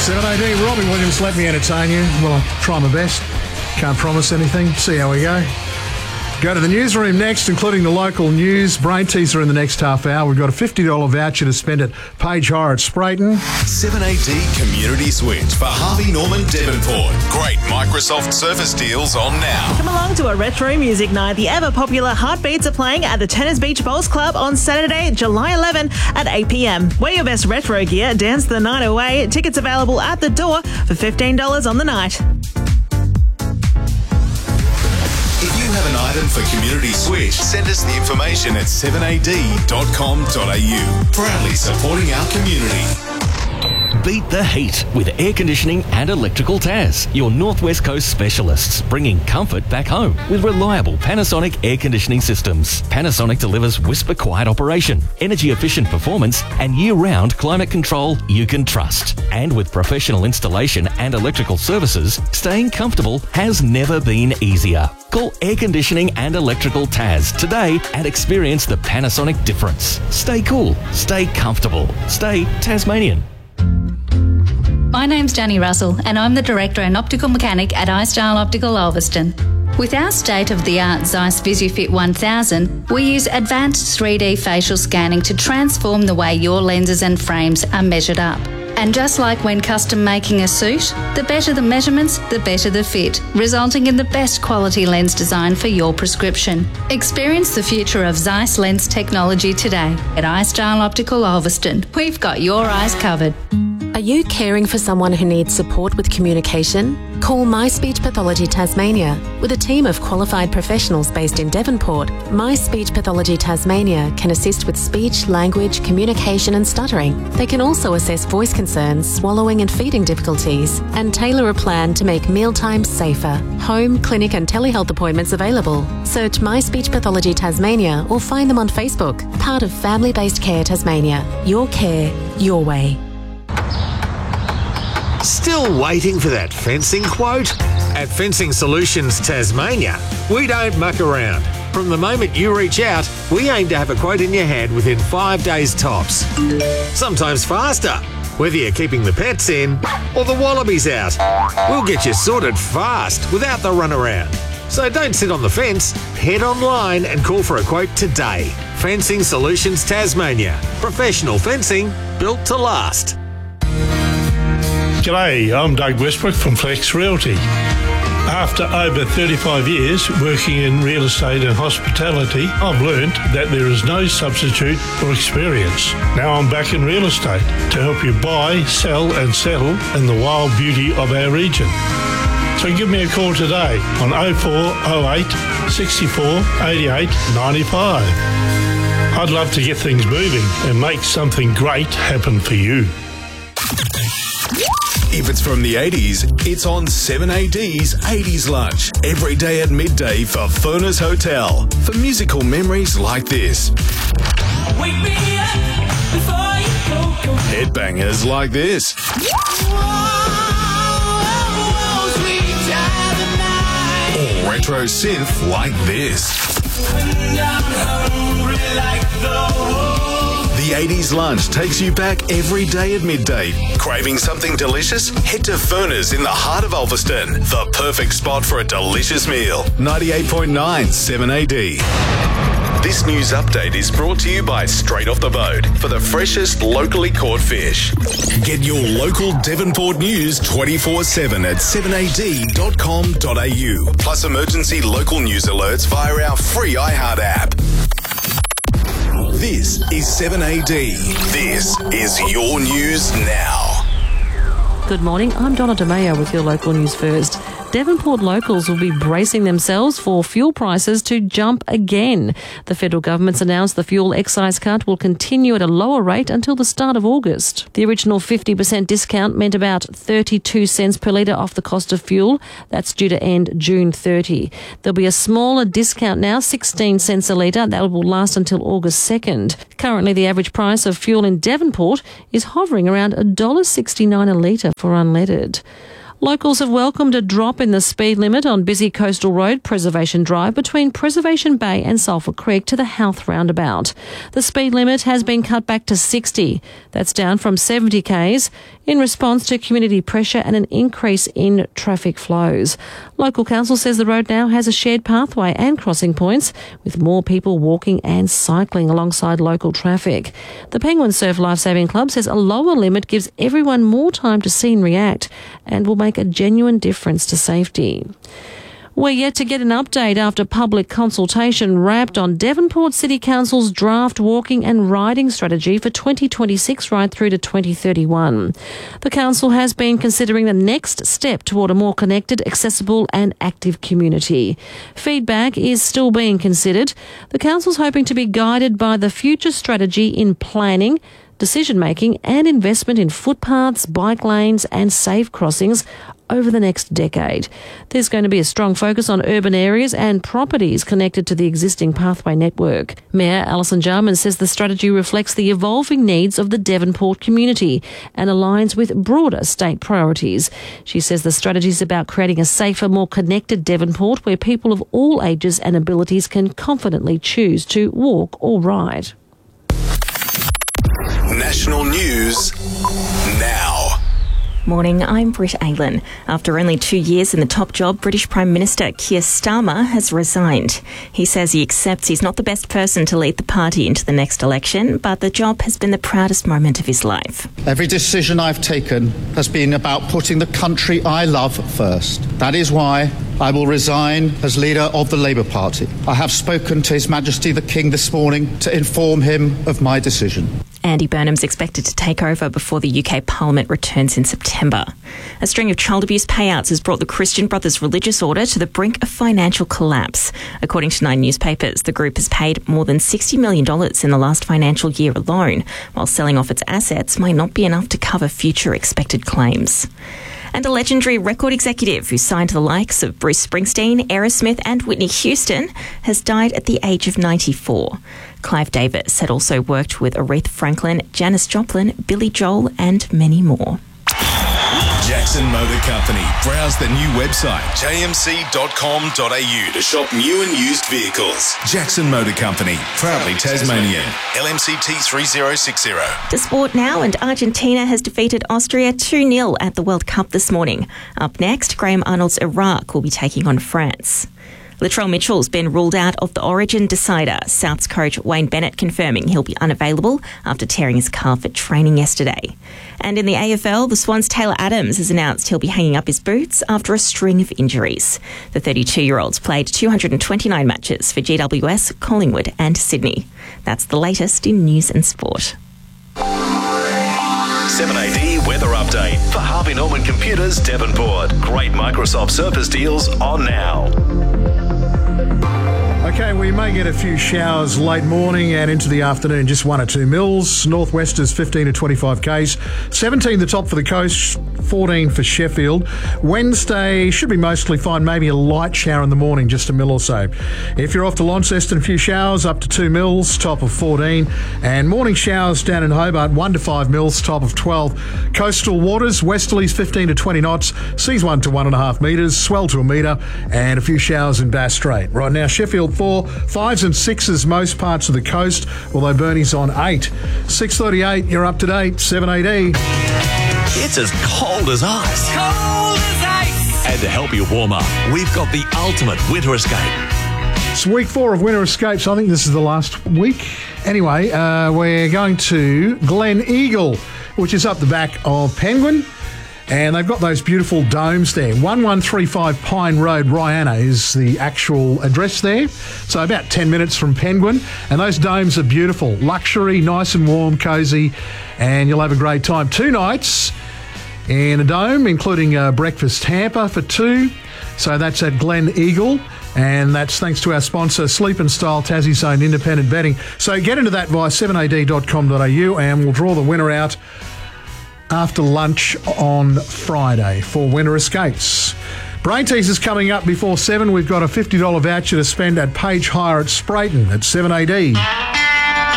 7AD, Robbie Williams, let me entertain you. Well, I'll try my best. Can't promise anything. See how we go. Go to the newsroom next, including the local news. Brain teaser in the next half hour. We've got a $50 voucher to spend at Page Hire at Sprayton. 7AD Community Switch for Harvey Norman Devonport. Great Microsoft Surface deals on now. Come along to a retro music night. The ever-popular Heartbeats are playing at the Tennis Beach Bowls Club on Saturday, July 11 at 8 p.m. Wear your best retro gear, dance the night away. Tickets available at the door for $15 on the night. If you have an item for Community Switch, send us the information at 7ad.com.au. Proudly supporting our community. Beat the heat with air conditioning and electrical Taz, your Northwest Coast specialists, bringing comfort back home with reliable Panasonic air conditioning systems. Panasonic delivers whisper quiet operation, energy efficient performance, and year-round climate control you can trust. And with professional installation and electrical services, staying comfortable has never been easier. Call Air Conditioning and Electrical Taz today and experience the Panasonic difference. Stay cool, stay comfortable, stay Tasmanian. My name's Danny Russell and I'm the Director and Optical Mechanic at iStyle Optical Ulverston. With our state-of-the-art Zeiss VisuFit 1000, we use advanced 3D facial scanning to transform the way your lenses and frames are measured up. And just like when custom making a suit, the better the measurements, the better the fit, resulting in the best quality lens design for your prescription. Experience the future of Zeiss lens technology today at iStyle Optical Ulverston. We've got your eyes covered. Are you caring for someone who needs support with communication? Call My Speech Pathology Tasmania. With a team of qualified professionals based in Devonport, My Speech Pathology Tasmania can assist with speech, language, communication and stuttering. They can also assess voice concerns, swallowing and feeding difficulties, and tailor a plan to make mealtimes safer. Home, clinic and telehealth appointments available. Search My Speech Pathology Tasmania or find them on Facebook. Part of Family Based Care Tasmania. Your care, your way. Still waiting for that fencing quote? At Fencing Solutions Tasmania, we don't muck around. From the moment you reach out, we aim to have a quote in your hand within 5 days tops. Sometimes faster, whether you're keeping the pets in or the wallabies out. We'll get you sorted fast without the runaround. So don't sit on the fence, head online and call for a quote today. Fencing Solutions Tasmania. Professional fencing built to last. G'day, I'm Doug Westbrook from Flex Realty. After over 35 years working in real estate and hospitality, I've learnt that there is no substitute for experience. Now I'm back in real estate to help you buy, sell and settle in the wild beauty of our region. So give me a call today on 0408 64 88 95. I'd love to get things moving and make something great happen for you. If it's from the 80s, it's on 7AD's 80s Lunch. Every day at midday for Furness Hotel. For musical memories like this. Wake me up before you go. Headbangers like this. Or retro synth like this. The 80s Lunch takes you back every day at midday. Craving something delicious? Head to Furness in the heart of Ulverston. The perfect spot for a delicious meal. 98.9 7AD. This news update is brought to you by Straight Off the Boat for the freshest locally caught fish. Get your local Devonport news 24/7 at 7ad.com.au. Plus emergency local news alerts via our free iHeart app. This is 7AD. This is your news now. Good morning, I'm Donna DeMayo with your local news first. Devonport locals will be bracing themselves for fuel prices to jump again. The federal government's announced the fuel excise cut will continue at a lower rate until the start of August. The original 50% discount meant about 32 cents per litre off the cost of fuel. That's due to end June 30. There'll be a smaller discount now, 16 cents a litre. That will last until August 2nd. Currently, the average price of fuel in Devonport is hovering around $1.69 a litre for unleaded. Locals have welcomed a drop in the speed limit on busy coastal road Preservation Drive between Preservation Bay and Sulphur Creek to the Howth roundabout. The speed limit has been cut back to 60. That's down from 70 k's in response to community pressure and an increase in traffic flows. Local council says the road now has a shared pathway and crossing points with more people walking and cycling alongside local traffic. The Penguin Surf Lifesaving Club says a lower limit gives everyone more time to see and react and will make a genuine difference to safety. We're yet to get an update after public consultation wrapped on Devonport City Council's draft walking and riding strategy for 2026 right through to 2031. The council has been considering the next step toward a more connected, accessible and active community. Feedback is still being considered. The council's hoping to be guided by the future strategy in planning, decision-making and investment in footpaths, bike lanes and safe crossings over the next decade. There's going to be a strong focus on urban areas and properties connected to the existing pathway network. Mayor Alison Jarman says the strategy reflects the evolving needs of the Devonport community and aligns with broader state priorities. She says the strategy is about creating a safer, more connected Devonport where people of all ages and abilities can confidently choose to walk or ride. National news now. Morning, I'm Britt Aylan. After only 2 years in the top job, British Prime Minister Keir Starmer has resigned. He says he accepts he's not the best person to lead the party into the next election, but the job has been the proudest moment of his life. Every decision I've taken has been about putting the country I love first. That is why I will resign as leader of the Labour Party. I have spoken to His Majesty the King this morning to inform him of my decision. Andy Burnham's expected to take over before the UK Parliament returns in September. A string of child abuse payouts has brought the Christian Brothers Religious Order to the brink of financial collapse. According to 9 newspapers, the group has paid more than $60 million in the last financial year alone, while selling off its assets might not be enough to cover future expected claims. And a legendary record executive who signed the likes of Bruce Springsteen, Aerosmith and Whitney Houston has died at the age of 94. Clive Davis had also worked with Aretha Franklin, Janis Joplin, Billy Joel and many more. Jackson Motor Company. Browse the new website, jmc.com.au to shop new and used vehicles. Jackson Motor Company, proudly Tasmanian. LMCT 3060. To sport now, and Argentina has defeated Austria 2-0 at the World Cup this morning. Up next, Graham Arnold's Iraq will be taking on France. Latrell Mitchell's been ruled out of the Origin decider. South's coach Wayne Bennett confirming he'll be unavailable after tearing his calf at training yesterday. And in the AFL, the Swans' Taylor Adams has announced he'll be hanging up his boots after a string of injuries. The 32-year-old's played 229 matches for GWS, Collingwood and Sydney. That's the latest in news and sport. 7AD Weather Update for Harvey Norman Computers, Devonport. Great Microsoft Surface deals on now. Okay, we may get a few showers late morning and into the afternoon, just 1 or 2 mils. Northwesters 15 to 25 k's. 17 the top for the coast, 14 for Sheffield. Wednesday should be mostly fine, maybe a light shower in the morning, just a mil or so. If you're off to Launceston, a few showers up to 2 mils, top of 14. And morning showers down in Hobart, 1 to 5 mils, top of 12. Coastal waters, westerlies 15 to 20 knots, seas 1 to 1.5 metres, swell to a metre, and a few showers in Bass Strait. Right now, Sheffield 4, 5s and 6s most parts of the coast, although Burnie's on 8. 6:38, you're up to date, 7AD. It's as cold as ice. Cold as ice. And to help you warm up, we've got the ultimate winter escape. It's week 4 of Winter Escapes. I think this is the last week. Anyway, we're going to Glen Eagle, which is up the back of Penguin. And they've got those beautiful domes there. 1135 Pine Road, Rihanna is the actual address there. So about 10 minutes from Penguin. And those domes are beautiful. Luxury, nice and warm, cosy. And you'll have a great time. 2 nights in a dome, including a breakfast hamper for 2. So that's at Glen Eagle. And that's thanks to our sponsor, Sleep and Style, Tassie's own independent betting. So get into that via 7ad.com.au and we'll draw the winner out after lunch on Friday for Winter Escapes. Brain Teasers coming up before 7. We've got a $50 voucher to spend at Page Hire at Sprayton at 7AD.